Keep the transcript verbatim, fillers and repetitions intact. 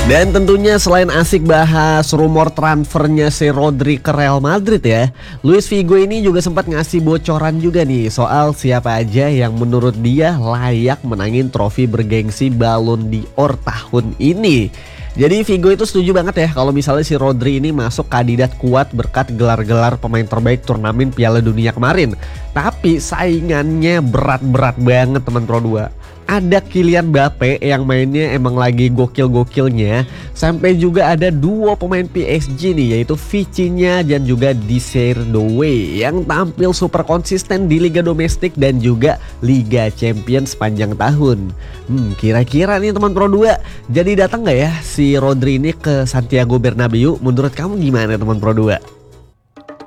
Dan tentunya selain asik bahas rumor transfernya si Rodri ke Real Madrid ya, Luis Figo ini juga sempat ngasih bocoran juga nih soal siapa aja yang menurut dia layak menangin trofi bergengsi Ballon d'Or tahun ini. Jadi Figo itu setuju banget ya kalau misalnya si Rodri ini masuk kandidat kuat berkat gelar-gelar pemain terbaik turnamen Piala Dunia kemarin. Tapi saingannya berat-berat banget teman Pro dua. Ada Kylian Mbappe yang mainnya emang lagi gokil-gokilnya. Sampai juga ada duo pemain P S G nih, yaitu Vitinha dan juga Desire Doué yang tampil super konsisten di Liga Domestik dan juga Liga Champions sepanjang tahun. Hmm, kira-kira nih teman Pro dua, jadi datang gak ya si Rodri ini ke Santiago Bernabeu? Menurut kamu gimana teman Pro dua?